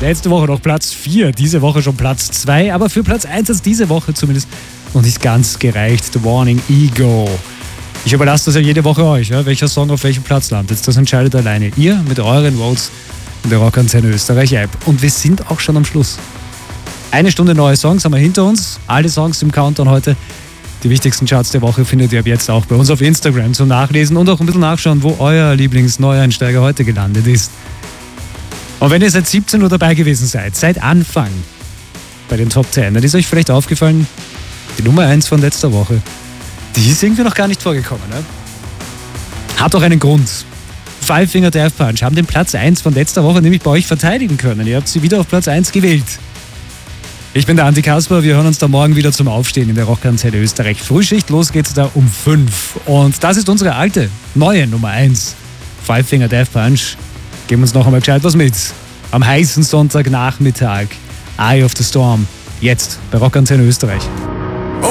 Letzte Woche noch Platz 4, diese Woche schon Platz 2, aber für Platz 1 hat es diese Woche zumindest noch nicht ganz gereicht. The Warning, Ego. Ich überlasse das ja jede Woche euch, ja, welcher Song auf welchem Platz landet. Das entscheidet alleine ihr mit euren Votes in der Rockantenne Österreich App. Und wir sind auch schon am Schluss. 1 Stunde neue Songs haben wir hinter uns. Alle Songs im Countdown heute. Die wichtigsten Charts der Woche findet ihr ab jetzt auch bei uns auf Instagram zum Nachlesen und auch ein bisschen nachschauen, wo euer Lieblings-Neueinsteiger heute gelandet ist. Und wenn ihr seit 17 Uhr dabei gewesen seid, seit Anfang bei den Top 10, dann ist euch vielleicht aufgefallen, die Nummer 1 von letzter Woche, die ist irgendwie noch gar nicht vorgekommen. Ne? Hat auch einen Grund. Five Finger Death Punch haben den Platz 1 von letzter Woche nämlich bei euch verteidigen können. Ihr habt sie wieder auf Platz 1 gewählt. Ich bin der Andi Kasper, wir hören uns da morgen wieder zum Aufstehen in der Rockantenne Österreich Frühschicht. Los geht's da um 5. Und das ist unsere alte, neue Nummer 1. Five Finger Death Punch. Geben uns noch einmal gescheit was mit. Am heißen Sonntagnachmittag. Eye of the Storm. Jetzt bei Rockantenne Österreich.